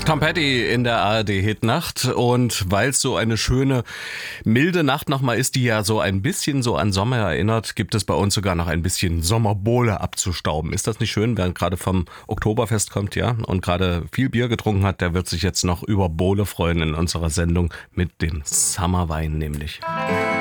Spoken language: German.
Tom Petty in der ARD-Hitnacht. Und weil es so eine schöne, milde Nacht nochmal ist, die ja so ein bisschen so an Sommer erinnert, gibt es bei uns sogar noch ein bisschen Sommerbohle abzustauben. Ist das nicht schön, wer gerade vom Oktoberfest kommt, ja, und gerade viel Bier getrunken hat, der wird sich jetzt noch über Bohle freuen in unserer Sendung mit dem Summerwein nämlich.